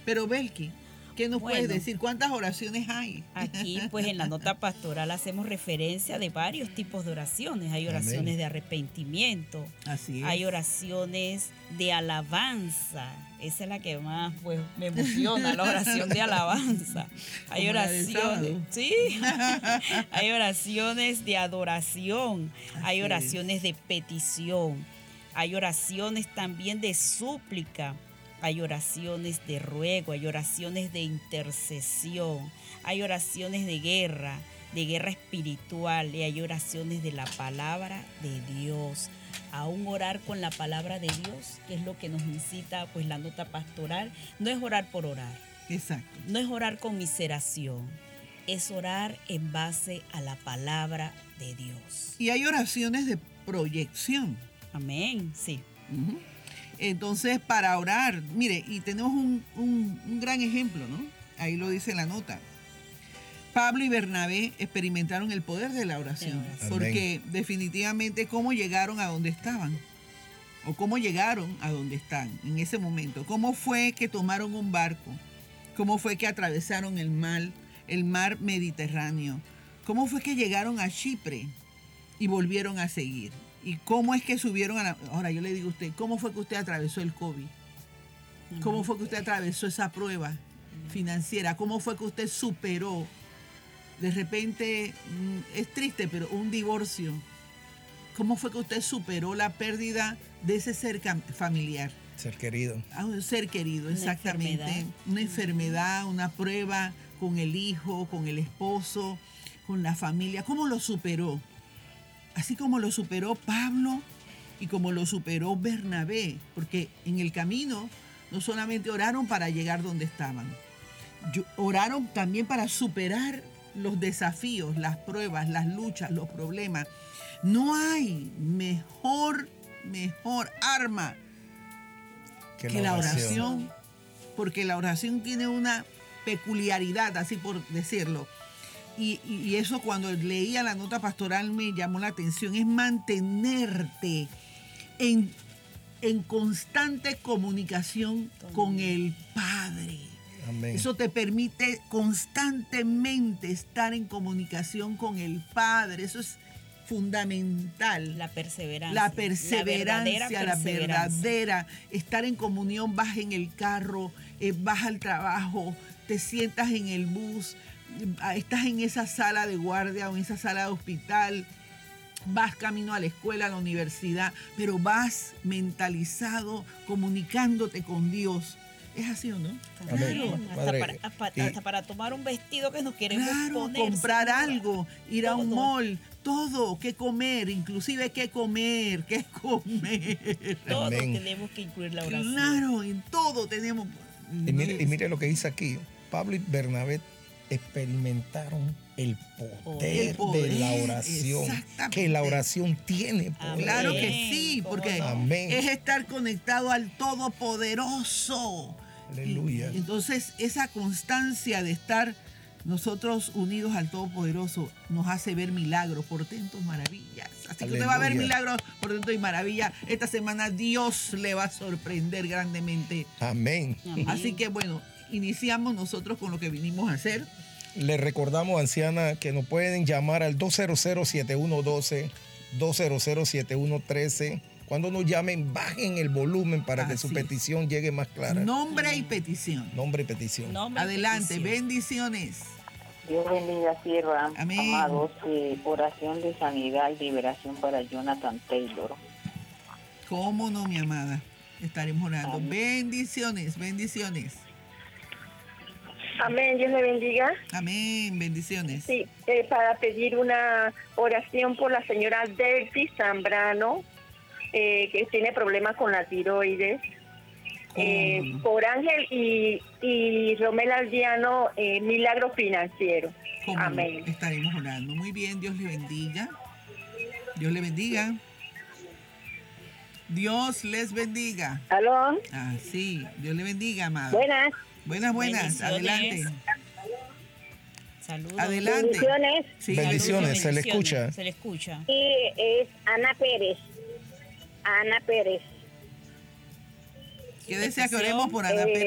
Pero Belki, ¿qué nos puedes Bueno. decir? ¿Cuántas oraciones hay? Aquí, pues en la nota pastoral hacemos referencia de varios tipos de oraciones. Hay oraciones Amén. de arrepentimiento, Así es. hay oraciones de alabanza. Esa es la que más pues me emociona, la oración de alabanza. Hay Como la del oraciones, sábado. sí. Hay oraciones de adoración, hay Así oraciones es. de petición, hay oraciones también de súplica. Hay oraciones de ruego, hay oraciones de intercesión, hay oraciones de guerra espiritual, y hay oraciones de la palabra de Dios. Aún orar con la palabra de Dios, que es lo que nos incita pues la nota pastoral, no es orar por orar, Exacto. no es orar con miseración, es orar en base a la palabra de Dios. Y hay oraciones de proyección. Amén, sí. Ujú. Entonces, para orar, mire, y tenemos un gran ejemplo, ¿no? Ahí lo dice la nota. Pablo y Bernabé experimentaron el poder de la oración, Amén. porque definitivamente cómo llegaron a donde estaban, o cómo llegaron a donde están en ese momento, cómo fue que tomaron un barco, cómo fue que atravesaron el mar Mediterráneo, cómo fue que llegaron a Chipre y volvieron a seguir. ¿Y cómo es que subieron a la... Ahora yo le digo a usted, ¿cómo fue que usted atravesó el COVID? ¿Cómo fue que usted atravesó esa prueba financiera? ¿Cómo fue que usted superó? De repente, es triste, pero un divorcio. ¿Cómo fue que usted superó la pérdida de ese ser familiar? Ser querido. A un ser querido, Una exactamente. enfermedad. Una enfermedad, una prueba con el hijo, con el esposo, con la familia. ¿Cómo lo superó? Así como lo superó Pablo y como lo superó Bernabé, porque en el camino no solamente oraron para llegar donde estaban, oraron también para superar los desafíos, las pruebas, las luchas, los problemas. No hay mejor arma que la oración, porque la oración tiene una peculiaridad, así por decirlo. Y eso cuando leía la nota pastoral me llamó la atención, es mantenerte en constante comunicación con el Padre. Amén. Eso te permite constantemente estar en comunicación con el Padre. Eso es fundamental. La perseverancia. La perseverancia, la perseverancia. verdadera. Estar en comunión, vas en el carro, vas al trabajo, te sientas en el bus, estás en esa sala de guardia o en esa sala de hospital, vas camino a la escuela, a la universidad, pero vas mentalizado, comunicándote con Dios. ¿Es así o no? Amén. Padre, Hasta para tomar un vestido que nos queremos poner. Comprar Señora. algo, ir a un Todo. mall, todo, qué comer, inclusive qué comer. Todo Amén. tenemos que incluir la oración. Claro, en todo tenemos. Y mire lo que dice aquí. Pablo y Bernabé experimentaron el poder de la oración. Exactamente. Que la oración tiene poder. Claro que sí, porque Amén. es estar conectado al Todopoderoso. Aleluya. Y entonces esa constancia de estar nosotros unidos al Todopoderoso nos hace ver milagros, portentos, maravillas. Así que usted va a ver Aleluya. milagros, portentos y maravillas. Esta semana Dios le va a sorprender grandemente. Amén. Amén. Así que bueno, iniciamos nosotros con lo que vinimos a hacer. Le recordamos, anciana, que nos pueden llamar al 200-7112, 200-7113. Cuando nos llamen, bajen el volumen para que su Así petición llegue más clara. Nombre y petición. Nombre y petición. Nombre y Adelante, petición. bendiciones. Dios bendiga, sierva. Amén. Amados, oración de sanidad y liberación para Jonathan Taylor. ¿Cómo no, mi amada? Estaremos orando. Amén. Bendiciones, bendiciones. Amén, Dios le bendiga. Amén, bendiciones. Sí, para pedir una oración por la señora Delcy Zambrano, que tiene problemas con la tiroides. ¿Cómo? Por Ángel y Romel Aldiano, milagro financiero. ¿Cómo no? Amén. Estaremos orando. Muy bien, Dios le bendiga. Dios le bendiga. Dios les bendiga. ¿Aló? Ah, sí, Dios le bendiga, amada. Buenas. Buenas, Bendiciones. adelante. Saludos. Adelante. Bendiciones. Sí, Bendiciones, se le escucha. Se le escucha. Y es Ana Pérez. Ana Pérez. ¿Qué desea que oremos por Ana Eh, Pérez?